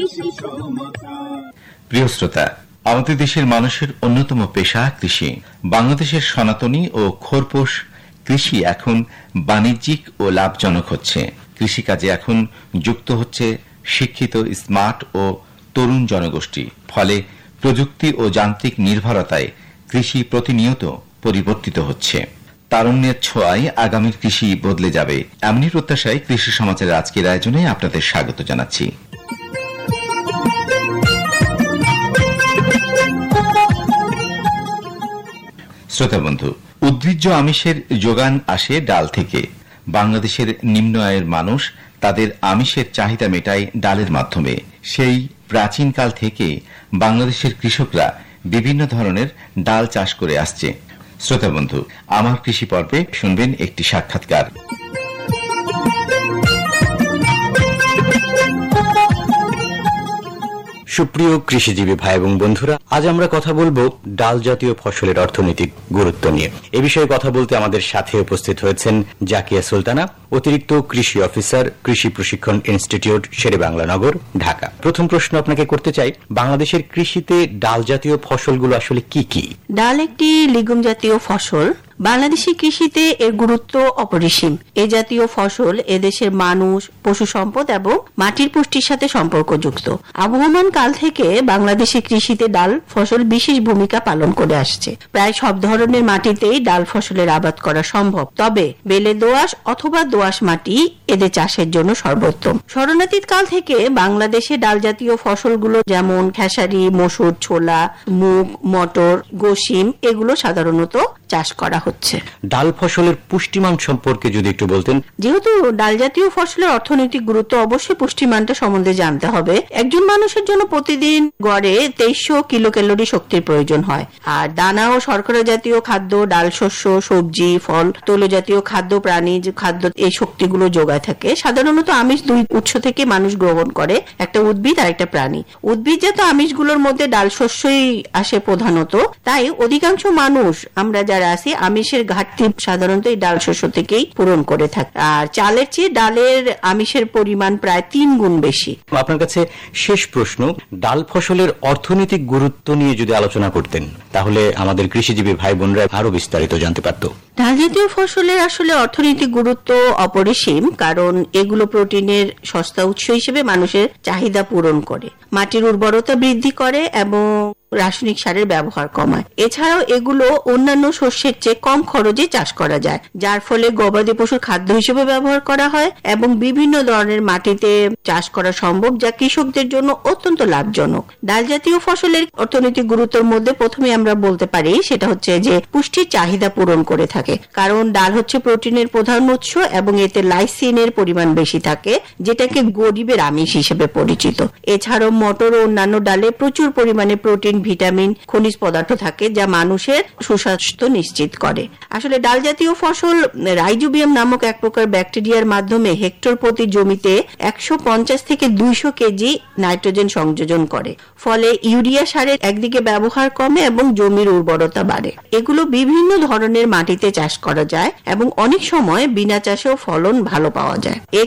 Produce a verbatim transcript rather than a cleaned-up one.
প্রিয় শ্রোতা, আমাদের দেশের মানুষের অন্যতম পেশা কৃষি। বাংলাদেশের সনাতনী ও খোরপোশ কৃষি এখন বাণিজ্যিক ও লাভজনক হচ্ছে। কৃষিকাজে এখন যুক্ত হচ্ছে শিক্ষিত, স্মার্ট ও তরুণ জনগোষ্ঠী। ফলে প্রযুক্তি ও যান্ত্রিক নির্ভরতায় কৃষি প্রতিনিয়ত পরিবর্তিত হচ্ছে। তারুণ্যের ছোঁয়ায় আগামীর কৃষি বদলে যাবে, এমনই প্রত্যাশায় কৃষি সমাচারের আজকের আয়োজনে আপনাদের স্বাগত জানাচ্ছি। শ্রোতা বন্ধু, উদ্ভিজ্জ আমিষের যোগান আসে ডাল থেকে। বাংলাদেশের নিম্ন আয়ের মানুষ তাদের আমিষের চাহিদা মেটায় ডালের মাধ্যমে। সেই প্রাচীনকাল থেকে বাংলাদেশের কৃষকরা বিভিন্ন ধরনের ডাল চাষ করে আসছে। শ্রোতা বন্ধু, আমার কৃষি পর্বে শুনবেন একটি সাক্ষাৎকার। সুপ্রিয় কৃষিজীবী ভাই এবং বন্ধুরা, আজ আমরা কথা বলবো ডাল জাতীয় ফসলের অর্থনৈতিক গুরুত্ব নিয়ে। এ বিষয়ে কথা বলতে আমাদের সাথে উপস্থিত হয়েছেন জাকিয়া সুলতানা, অতিরিক্ত কৃষি অফিসার, কৃষি প্রশিক্ষণ ইনস্টিটিউট, শেরেবাংলা নগর, ঢাকা। প্রথম প্রশ্ন আপনাকে করতে চাই, বাংলাদেশের কৃষিতে ডাল জাতীয় ফসলগুলো আসলে কি কি? ডাল একটি লিগুম জাতীয় ফসল। বাংলাদেশি কৃষিতে এর গুরুত্ব অপরিসীম। এ জাতীয় ফসল এদেশের মানুষ, পশু সম্পদ এবং মাটির পুষ্টির সাথে সম্পর্কযুক্ত। আবহমান কাল থেকে বাংলাদেশি কৃষিতে ডাল ফসল বিশেষ ভূমিকা পালন করে আসছে। প্রায় সব ধরনের মাটিতেই ডাল ফসলের আবাদ করা সম্ভব, তবে বেলে দোআঁশ অথবা দোআঁশ মাটি এদের চাষের জন্য সর্বোত্তম। স্মরণাতীত কাল থেকে বাংলাদেশে ডাল জাতীয় ফসলগুলো যেমন খেসারি, মসুর, ছোলা, মুগ, মটর, গোশিম এগুলো সাধারণত চাষ করা হচ্ছে। ডাল ফসলের পুষ্টিমান সম্পর্কে যদি একটু বলতেন। যেহেতু ডাল জাতীয় ফসলের অর্থনৈতিক গুরুত্ব, অবশ্যই পুষ্টিমানটা সম্বন্ধে জানতে হবে। একজন মানুষের জন্য প্রতিদিন গড়ে তেইশশো কিলো ক্যালোরি শক্তির প্রয়োজন হয়। আর দানা ও শর্করা জাতীয় খাদ্য, ডাল শস্য, সবজি, ফল, তৈল জাতীয় খাদ্য, প্রাণীজ খাদ্য এই শক্তিগুলো যোগায় থাকে। সাধারণত আমিষ দুই উৎস থেকে মানুষ গ্রহণ করে, একটা উদ্ভিদ আর একটা প্রাণী। উদ্ভিদজাত আমিষগুলোর মধ্যে ডাল শস্যই আসে প্রধানত। তাই অধিকাংশ মানুষ আমরা যারা আছি আমিষের ঘাটতি সাধারণত এই ডাল শস্য থেকেই পূরণ করে থাকে। আর চালের চেয়ে ডালের আমিষের পরিমাণ প্রায় তিন গুণ বেশি। আপনার কাছে শেষ প্রশ্ন, ডাল ফসলের অর্থনৈতিক গুরুত্ব নিয়ে যদি আলোচনা করতেন তাহলে আমাদের কৃষিজীবী ভাই বোনরা আরো বিস্তারিত জানতে পারত। ডাল জাতীয় ফসলের আসলে অর্থনৈতিক গুরুত্ব অপরিসীম, কারণ এগুলো প্রোটিনের সস্তা উৎস হিসেবে মানুষের চাহিদা পূরণ করে, মাটির উর্বরতা বৃদ্ধি করে এবং রাসায়নিক সারের ব্যবহার কমায়। এছাড়াও এগুলো অন্যান্য শস্যের চেয়ে কম খরচে চাষ করা যায়, যার ফলে গবাদি পশুর খাদ্য হিসেবে ব্যবহার করা হয় এবং বিভিন্ন ধরনের মাটিতে চাষ করা সম্ভব, যা কৃষকদের জন্য অত্যন্ত লাভজনক। ডাল জাতীয় ফসলের অর্থনৈতিক গুরুত্বের মধ্যে প্রথমে আমরা বলতে পারি সেটা হচ্ছে যে পুষ্টির চাহিদা পূরণ করে থাকে, কারণ ডাল হচ্ছে প্রোটিনের প্রধান উৎস এবং এতে লাইসিনের পরিমাণ বেশি থাকে, যেটাকে গরিবের আমিষ হিসেবে পরিচিত। এছাড়াও মটর ও অন্যান্য ডালে প্রচুর পরিমাণে প্রোটিন, ভিটামিন, খনিজ পদার্থ থাকে, যা মানুষের সুস্বাস্থ্য নিশ্চিত করে। আসলে ডাল জাতীয় ফসল রাইজোবিয়াম নামক এক প্রকার ব্যাকটেরিয়ার মাধ্যমে হেক্টর প্রতি জমিতে একশো পঞ্চাশ থেকে দুইশো কেজি নাইট্রোজেন সংযোজন করে। ফলে ইউরিয়া সারের একদিকে ব্যবহার কমে এবং জমির উর্বরতা বাড়ে। এগুলো বিভিন্ন ধরনের মাটিতে চাষ করা যায় এবং অনেক সময় বিনা চাষেও ফলন ভালো পাওয়া যায়। এ